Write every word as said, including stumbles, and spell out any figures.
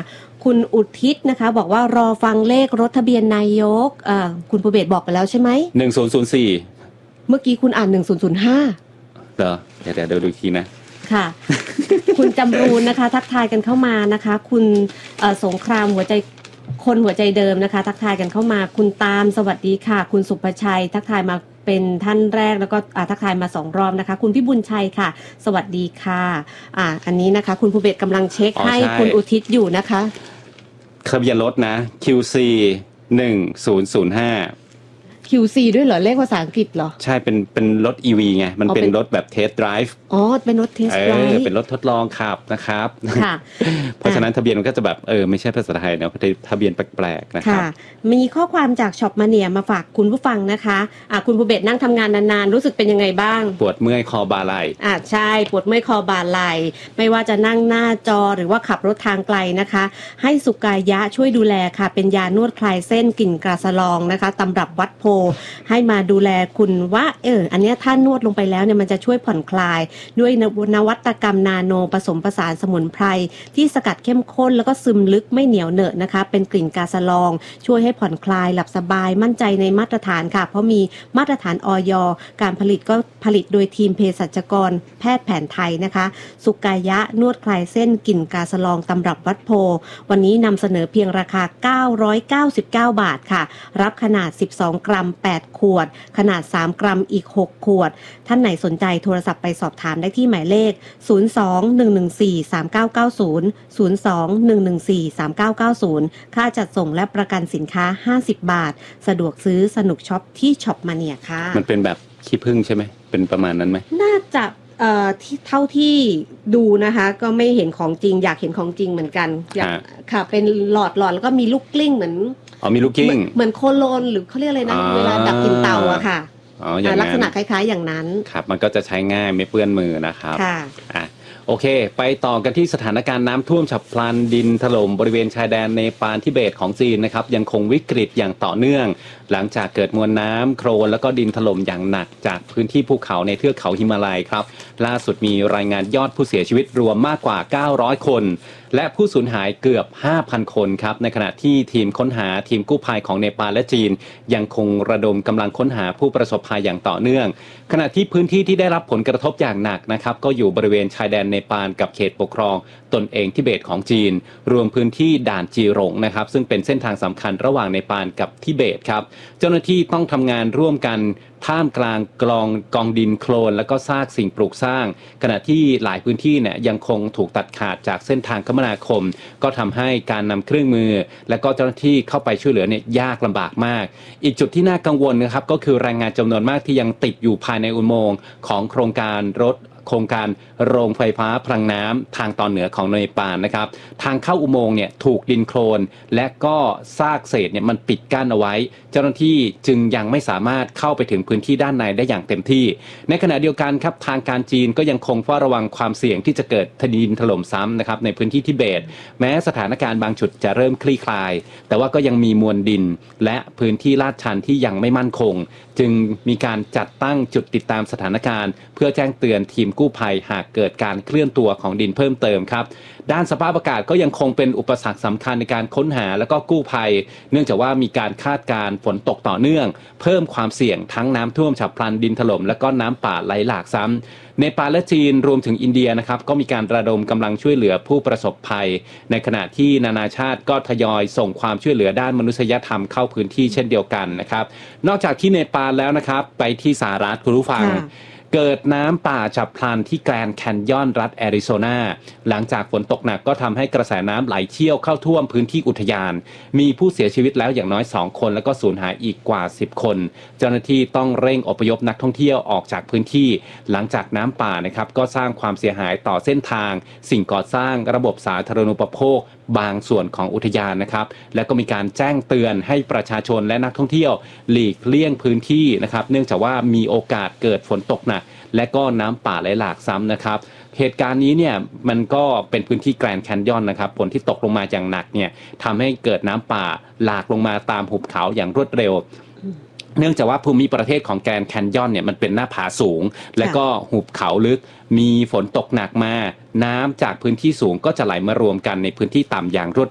คุณอุทิศนะคะบอกว่ารอฟังเลขรถทะเบียนนายกอ่าคุณภูเบศบอกไปแล้วใช่ไหมหนึ่งศูนย์ศูนย์สี่เมื่อกี้คุณอ่านหนึ่งศูนย์ศูนย์ห้าเหรอเดี๋ยวเดี๋ยวดูอีกทีนะค่ะ คุณจำรูนนะคะทักทายกันเข้ามานะคะคุณสงครามหัวใจคนหัวใจเดิมนะคะทักทายกันเข้ามาคุณตามสวัสดีค่ะคุณสุภชัยทักทายมาเป็นท่านแรกแล้วก็ทักทายมาสองรอบนะคะคุณพี่บุญชัยค่ะสวัสดีค่ะอ่าอันนี้นะคะคุณภูเบศกำลังเช็คให้คุณอุทิศอยู่นะคะทะเบียนรถนะ คิว ซี หนึ่งศูนย์ศูนย์ห้าคิว ซี ด้วยเหรอเลขภาษาอังกฤษเหรอใช่เป็นเป็นรถ อี วี ไงมันเป็นรถแบบเทสต์ไดรฟ์อ๋อเป็นรถเทสต์ไดรฟ์เป็นรถทดลองขับนะครับค่ะเพราะฉะนั้นทะเบียนมันก็จะแบบเออไม่ใช่ภาษาไทยนะทะเบียนแปลกๆนะครับมีข้อความจากช็อปมาเนียมาฝากคุณผู้ฟังนะคะอ่ะคุณภูเบศนั่งทำงานนานๆรู้สึกเป็นยังไงบ้างปวดเมื่อยคอบ่าไหล่อ่ะใช่ปวดเมื่อยคอบ่าไหล่ไม่ว่าจะนั่งหน้าจอหรือว่าขับรถทางไกลนะคะให้สุกายะช่วยดูแลค่ะเป็นยานวดคลายเส้นกลิ่นกระสลองนะคะตำรับวัดโพให้มาดูแลคุณว่าเอออันนี้ถ้านวดลงไปแล้วเนี่ยมันจะช่วยผ่อนคลายด้วยนวัตกรรมนาโนผสมผสานสมุนไพรที่สกัดเข้มข้นแล้วก็ซึมลึกไม่เหนียวเหนอะนะคะเป็นกลิ่นกาสลองช่วยให้ผ่อนคลายหลับสบายมั่นใจในมาตรฐานค่ะเพราะมีมาตรฐานอย.การผลิตก็ผลิตโดยทีมเภสัชกรแพทย์แผนไทยนะคะสุกายะนวดคลายเส้นกลิ่นกาสลองตำรับวัดโพวันนี้นำเสนอเพียงราคาเก้าร้อยเก้าสิบเก้าบาทค่ะรับขนาดสิบสองกรัมแปดขวดขนาดสามกรัมอีกหกขวดท่านไหนสนใจโทรศัพท์ไปสอบถามได้ที่หมายเลขศูนย์ สอง หนึ่ง หนึ่ง สี่ สาม เก้า เก้า ศูนย์ ศูนย์ สอง หนึ่ง หนึ่ง สี่ สาม เก้า เก้า ศูนย์ค่าจัดส่งและประกันสินค้าห้าสิบบาทสะดวกซื้อสนุกช็อปที่ช็อปมาเนียค่ะมันเป็นแบบขี้ผึ้งใช่ไหมเป็นประมาณนั้นไหมน่าจะเอ่อที่เท่าที่ดูนะคะก็ไม่เห็นของจริงอยากเห็นของจริงเหมือนกันอยากค่ะเป็นหลอดหลอดแล้วก็มีลูกกลิ้งเหมือนอ๋อมีลูกกลิ้งเหมือนโคโลนหรือเขาเรียกอะไรนะเวลาดับกลิ่นเตาอะค่ะอ๋ออย่างนั้นลักษณะคล้ายๆอย่างนั้นครับมันก็จะใช้ง่ายไม่เปื้อนมือนะครับค่ะอ่ะโอเคไปต่อกันที่สถานการณ์น้ำท่วมฉับพลันดินถล่มบริเวณชายแดนเนปาลทิเบตของจีนนะครับยังคงวิกฤตอย่างต่อเนื่องหลังจากเกิดมวลน้ำโคลนแล้วก็ดินถล่มอย่างหนักจากพื้นที่ภูเขาในเทือกเขาหิมาลัยครับล่าสุดมีรายงานยอดผู้เสียชีวิตรวมมากกว่าเก้าร้อยคนและผู้สูญหายเกือบ ห้าพัน คนครับในขณะที่ทีมค้นหาทีมกู้ภัยของเนปาลและจีนยังคงระดมกำลังค้นหาผู้ประสบภัยอย่างต่อเนื่องขณะที่พื้นที่ที่ได้รับผลกระทบอย่างหนักนะครับก็อยู่บริเวณชายแดนเนปาลกับเขตปกครองตนเองทิเบตของจีนรวมพื้นที่ด่านจีหลงนะครับซึ่งเป็นเส้นทางสำคัญระหว่างเนปาลกับทิเบตครับเจ้าหน้าที่ต้องทำงานร่วมกันท่ามกลางกลองกองดินโคลนแล้วก็ซากสิ่งปลูกสร้างขณะที่หลายพื้นที่เนี่ยยังคงถูกตัดขาดจากเส้นทางคมนาคมก็ทำให้การนำเครื่องมือและก็เจ้าหน้าที่เข้าไปช่วยเหลือเนี่ยยากลำบากมากอีกจุดที่น่ากังวลนะครับก็คือแรงงานจำนวนมากที่ยังติดอยู่ภายในอุโมงค์ของโครงการรถโครงการโรงไฟฟ้าพลังน้ำทางตอนเหนือของเนปาลนะครับทางเข้าอุโมงค์เนี่ยถูกดินโคลนและก็ซากเศษเนี่ยมันปิดกั้นเอาไว้เจ้าหน้าที่จึงยังไม่สามารถเข้าไปถึงพื้นที่ด้านในได้อย่างเต็มที่ในขณะเดียวกันครับทางการจีนก็ยังคงเฝ้าระวังความเสี่ยงที่จะเกิดดินถล่มซ้ำนะครับในพื้นที่ทิเบตแม้สถานการณ์บางจุดจะเริ่มคลี่คลายแต่ว่าก็ยังมีมวลดินและพื้นที่ลาดชันที่ยังไม่มั่นคงจึงมีการจัดตั้งจุดติดตามสถานการณ์เพื่อแจ้งเตือนทีมกู้ภัยหากเกิดการเคลื่อนตัวของดินเพิ่มเติมครับด้านสภาพอากาศก็ยังคงเป็นอุปสรรคสำคัญในการค้นหาและก็กู้ภัยเนื่องจากว่ามีการคาดการณ์ฝนตกต่อเนื่องเพิ่มความเสี่ยงทั้งน้ำท่วมฉับพลันดินถล่มและก็น้ำป่าไหลหลากซ้ำเนปาลและจีนรวมถึงอินเดียนะครับก็มีการระดมกำลังช่วยเหลือผู้ประสบภัยในขณะที่นานาชาติก็ทยอยส่งความช่วยเหลือด้านมนุษยธรรมเข้าพื้นที่เช่นเดียวกันนะครับนอกจากที่เนปาลแล้วนะครับไปที่สหรัฐคุณผู้ฟังเกิดน้ำป่าฉับพลันที่แกรนด์แคนยอนรัฐแอริโซนาหลังจากฝนตกหนักก็ทำให้กระแสน้ำไหลเชี่ยวเข้าท่วมพื้นที่อุทยานมีผู้เสียชีวิตแล้วอย่างน้อยสองคนแล้วก็สูญหายอีกกว่าสิบคนเจ้าหน้าที่ต้องเร่งอพยพนักท่องเที่ยวออกจากพื้นที่หลังจากน้ำป่านะครับก็สร้างความเสียหายต่อเส้นทางสิ่งก่อสร้างระบบสาธารณูปโภคบางส่วนของอุทยานนะครับและก็มีการแจ้งเตือนให้ประชาชนและนักท่องเที่ยวหลีกเลี่ยงพื้นที่นะครับเนื่องจากว่ามีโอกาสเกิดฝนตกหนักและก็น้ำป่าไหลหลากซ้ำนะครับเหตุการณ์นี้เนี่ยมันก็เป็นพื้นที่แกรนด์แคนยอนนะครับฝนที่ตกลงมาอย่างหนักเนี่ยทำให้เกิดน้ำป่าหลากลงมาตามหุบเขาอย่างรวดเร็วเนื่องจากว่าภูมิประเทศของแกรนด์แคนยอนเนี่ยมันเป็นหน้าผาสูงและก็หุบเขาลึกมีฝนตกหนักมาน้ำจากพื้นที่สูงก็จะไหลมารวมกันในพื้นที่ต่ำอย่างรวด